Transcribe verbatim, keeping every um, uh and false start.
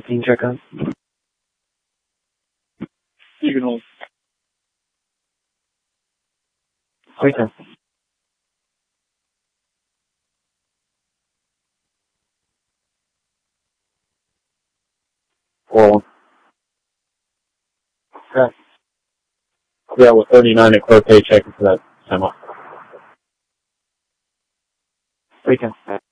Can you check on? You can hold. Wait a Well, yeah. Yeah, with thirty-nine at Clopay checking for that time off. Wait a